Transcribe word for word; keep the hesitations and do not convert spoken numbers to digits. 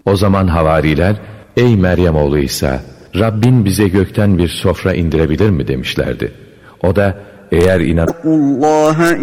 O zaman havariler, ey Meryem oğlu İsa, Rabbin bize gökten bir sofra indirebilir mi demişlerdi. O da, eğer inan